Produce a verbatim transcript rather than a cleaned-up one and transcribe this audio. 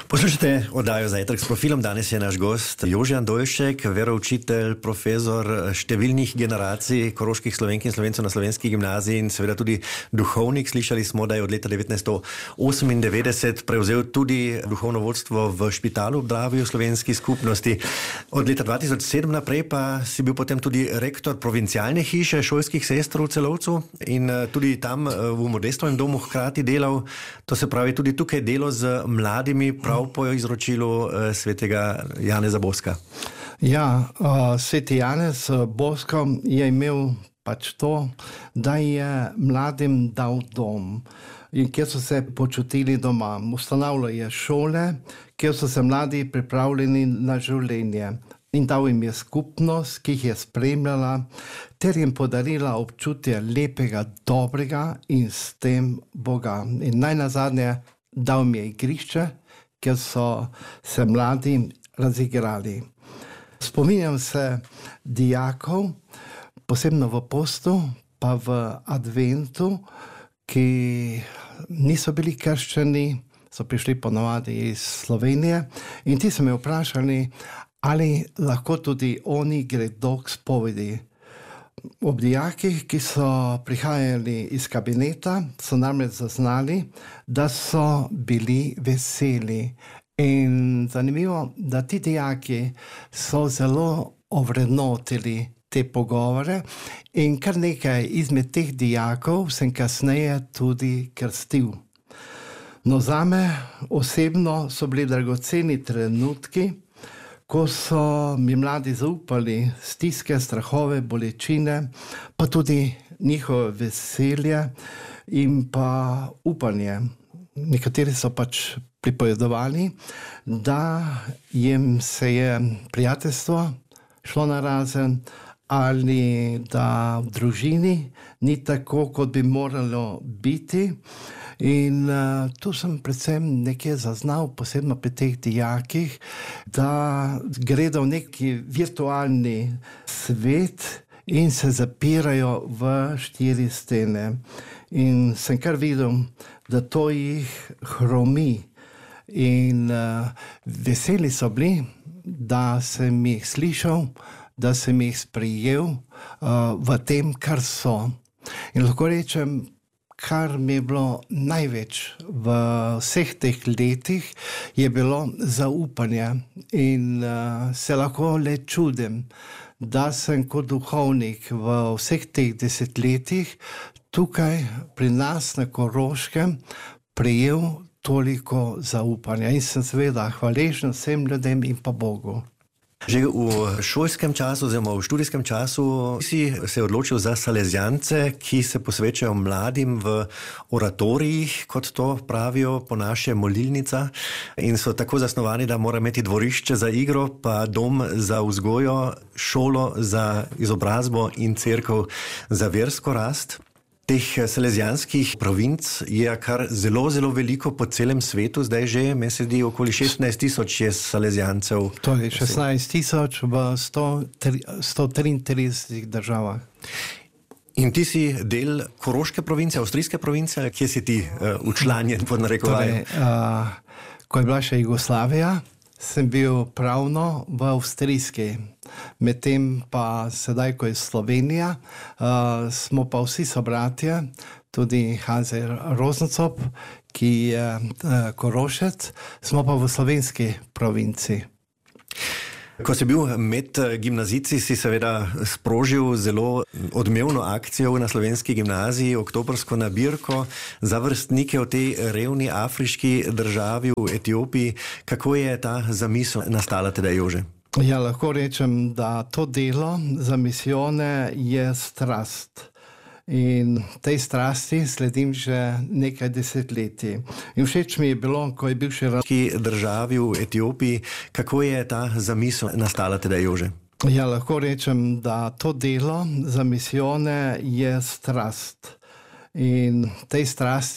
Poslušajte oddajo Zajtrk s profilom. Danes je naš gost Jože Andoljšek, veroučitelj, profesor številnih generacij koroških Slovenk in Slovencev na Slovenski gimnaziji in seveda tudi duhovnik. Slišali smo, da je od leta devetnajststo osemindevetdeset prevzel tudi duhovno vodstvo v Špitalu ob Dravi v slovenski skupnosti. Od leta dva tisoč sedem naprej pa si bil potem tudi rektor provincialne hiše šolskih sester v Celovcu in tudi tam v Modestovem domu hkrati delal. To se pravi tudi tukaj delo z mladimi, prav po izročilu uh, svetega Janeza Boska. Ja, uh, sveti Janez Bosko je imel pač to, da je mladim dal dom, in kjer so se počutili doma. Ustanavljal je šole, kjer so se mladi pripravljeni na življenje. In dal jim je skupnost, ki jih je spremljala, ter jim podarila občutje lepega, dobrega in s tem Boga. In najnazadnje dal jim je igrišče, ker so se mladi razigrali. Spominjam se dijakov, posebno v postu, pa v adventu, ki niso bili krščeni, so prišli ponovadi iz Slovenije in ti so me vprašali, ali lahko tudi oni gredo k spovedi. Ob dijakih, ki so prihajali iz kabineta, so namreč zaznali, da so bili veseli. In zanimivo, da ti dijaki so zelo ovrednotili te pogovore in kar nekaj izmed teh dijakov sem kasneje tudi krstil. No, zame osebno so bili dragoceni trenutki, ko so mi mladi zaupali stiske, strahove, bolečine, pa tudi njihove veselje in pa upanje. Nekateri so pač pripovedovali, da jim se je prijateljstvo šlo narazen ali da v družini ni tako, kot bi moralo biti. In uh, tu sem predvsem nekje zaznal, posebno pri teh dijakih, da gredo v neki virtualni svet in se zapirajo v štiri stene. In sem kar videl, da to jih hromi. In uh, veseli so bili, da sem jih slišal, da sem jih sprejel uh, v tem, kar so. In lahko rečem, kar mi je bilo največ v vseh teh letih, je bilo zaupanje. In uh, se lahko le čudim, da sem kot duhovnik v vseh teh desetletjih tukaj pri nas na Koroškem prejel toliko zaupanja. In sem seveda hvaležen vsem ljudem in pa Bogu. Že v šolskem času, oziroma v študijskem času si se odločil za salezijance, ki se posvečajo mladim v oratorijih, kot to pravijo po naše molilnica, in so tako zasnovani, da mora imeti dvorišče za igro, pa dom za vzgojo, šolo za izobrazbo in cerkev za versko rast. Teh salezijanskih provinc je kar zelo, zelo veliko po celem svetu. Zdaj že, me se zdi, okoli šestnajst tisoč je salezijancev. To je šestnajst tisoč v sto triintridesetih državah. In ti si del koroške province, avstrijske province, kje si ti uh, učlanjen pod narekovajem? Torej, uh, ko je bila še Jugoslavija, sem bil pravno v avstrijski. Medtem pa sedaj, ko je Slovenija, uh, smo pa vsi sobratje, tudi Hanze Rozencop, ki je uh, Korošec, smo pa v slovenski provinci. Ko si bil med gimnazijci, si seveda sprožil zelo odmevno akcijo na slovenski gimnaziji, oktobrsko nabirko za vrstnike v tej revni afriški državi, v Etiopiji. Kako je ta zamisel nastala tedaj, Jože? Ja, lahko rečem, da to delo za misijone je strast. In tej strasti sledim že nekaj desetletij. In všeč mi je bilo, ko je bil še v državi v Etiopiji. Kako je ta zamisel nastala tedaj, Jože? Ja, lahko rečem, da to delo za misijone je strast. In tej strasti